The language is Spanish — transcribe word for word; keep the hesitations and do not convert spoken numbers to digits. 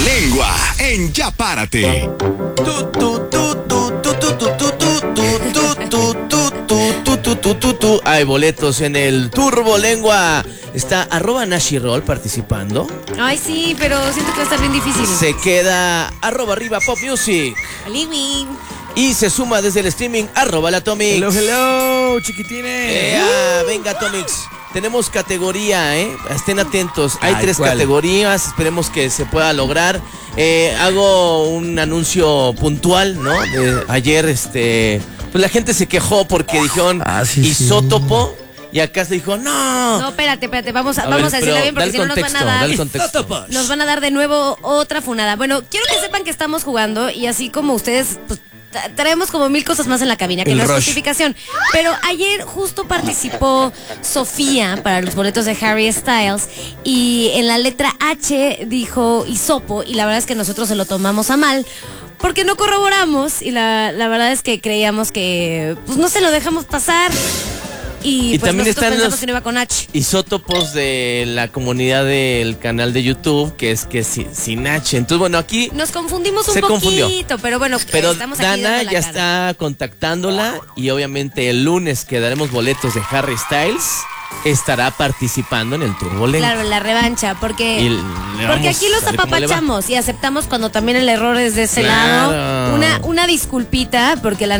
Turbolengua en Ya Párate. Tu, tu, tu, tu, tu, tu, tu, tu, tu, tu, tu, tu, tu, tu, tu, tu, tu. Hay boletos en el Turbolengua. Está arroba Nashirol participando. Ay, sí, pero siento que va a estar bien difícil. Se queda arroba arriba Pop Music. Living. Y se suma desde el streaming arroba la Atomics. Hello, hello, chiquitines. Ea, venga, Atomics. Tenemos categoría, ¿eh? Estén atentos. Hay Ay, tres ¿cuál? categorías. Esperemos que se pueda lograr. Eh, hago un anuncio puntual, ¿no? De ayer, este... Pues la gente se quejó porque dijeron Ah, sí, isótopo. Y acá se dijo, no. No, espérate, espérate, vamos a, A vamos ver, a decirlo pero bien porque da si el no nos van a contexto, dar... da el contexto. Nos van a dar de nuevo otra funada. Bueno, quiero que sepan que estamos jugando y así como ustedes, pues, tra- traemos como mil cosas más en la cabina, que El no es rush. justificación. Pero ayer justo participó Sofía para los boletos de Harry Styles y en la letra H dijo hisopo y la verdad es que nosotros se lo tomamos a mal. Porque no corroboramos y la, la verdad es que creíamos que pues no se lo dejamos pasar. Y, Y pues también nosotros están pensamos los- que no iba con H. Isótopos de la comunidad del canal de YouTube, que es que es sin, sin H. Entonces, bueno, aquí... Nos confundimos un Se poquito, confundió. pero bueno, Pero estamos aquí Dana dando la ya cara. está contactándola y obviamente el lunes que daremos boletos de Harry Styles estará participando en el Turbolengua. Claro, la revancha, porque, Y le porque vamos aquí los a ver cómo le va. apapachamos y aceptamos cuando también el error es de ese Claro. lado. Una, una disculpita, porque la